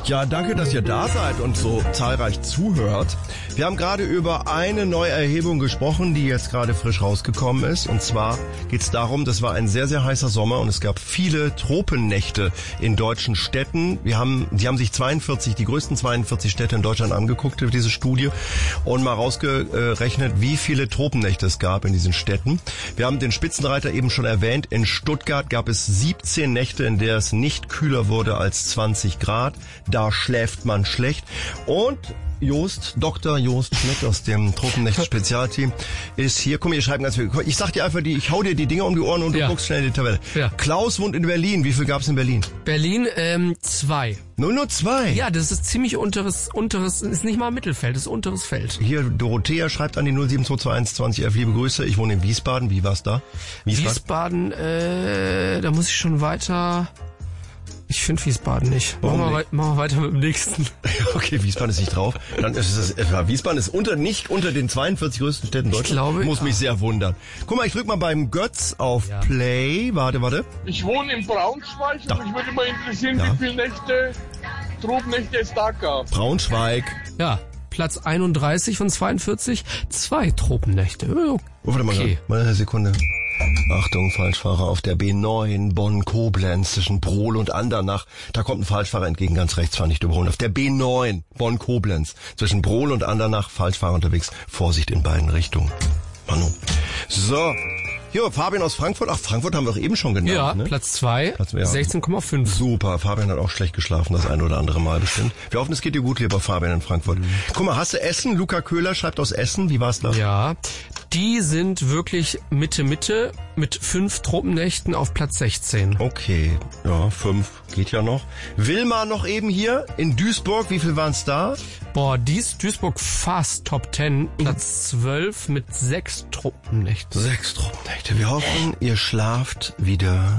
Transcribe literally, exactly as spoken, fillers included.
Ja, danke, dass ihr da seid und so zahlreich zuhört. Wir haben gerade über eine neue Erhebung gesprochen, die jetzt gerade frisch rausgekommen ist. Und zwar geht es darum, das war ein sehr, sehr heißer Sommer und es gab viele Tropennächte in deutschen Städten. Wir haben, die haben sich zweiundvierzig, die größten zweiundvierzig Städte in Deutschland angeguckt für diese Studie und mal rausgerechnet, wie viele Tropennächte es gab in diesen Städten. Wir haben den Spitzenreiter eben schon erwähnt. In Stuttgart gab es siebzehn Nächte, in der es nicht kühler wurde als zwanzig Grad. Da schläft man schlecht. Und Jost, Doktor Jost Schmidt aus dem Tropennächte-Spezialteam ist hier. Guck mal, ihr schreiben ganz viel. Ich sag dir einfach, die, ich hau dir die Dinger um die Ohren und du ja. guckst schnell in die Tabelle. Ja. Klaus wohnt in Berlin. Wie viel gab's in Berlin? Berlin, ähm, zwei. Nur nur zwei? Ja, das ist ziemlich unteres, unteres, ist nicht mal Mittelfeld, das ist unteres Feld. Hier, Dorothea schreibt an die null sieben zwei zwei eins zwanzig elf, liebe Grüße. Ich wohne in Wiesbaden. Wie war's da? Wiesbaden, Wiesbaden äh, da muss ich schon weiter... Ich finde Wiesbaden nicht. Machen wir, wei- machen wir weiter mit dem nächsten. Okay, Wiesbaden ist nicht drauf. Dann ist es, äh, Wiesbaden ist unter, nicht unter den zweiundvierzig größten Städten Deutschlands. Ich glaube, muss ja. mich sehr wundern. Guck mal, ich drück mal beim Götz auf ja. Play. Warte, warte. Ich wohne in Braunschweig und mich würde mal interessieren, ja. wie viele Nächte, Tropennächte es da gab. Braunschweig. Ja, Platz einunddreißig von zweiundvierzig. Zwei Tropennächte. Okay. Oh, warte mal, mal eine Sekunde. Achtung, Falschfahrer auf der B neun Bonn-Koblenz zwischen Brohl und Andernach. Da kommt ein Falschfahrer entgegen, ganz rechts, fahr nicht überholen. Auf der B neun Bonn-Koblenz zwischen Brohl und Andernach, Falschfahrer unterwegs. Vorsicht in beiden Richtungen. Manu. So. Hier, Fabian aus Frankfurt. Ach, Frankfurt haben wir doch eben schon genannt. Ja, ne? Platz zwei, ja. sechzehn Komma fünf. Super, Fabian hat auch schlecht geschlafen, das ein oder andere Mal bestimmt. Wir hoffen, es geht dir gut, lieber Fabian in Frankfurt. Mhm. Guck mal, hast du Essen? Luca Köhler schreibt aus Essen. Wie war's da? Ja, die sind wirklich Mitte-Mitte mit fünf Tropennächten auf Platz sechzehn. Okay, ja, fünf geht ja noch. Wilma noch eben hier in Duisburg. Wie viel waren's da? Boah, dies Duisburg fast Top zehn, Platz zwölf mit sechs Tropennächten. Sechs Tropennächte. Wir hoffen, ihr schlaft wieder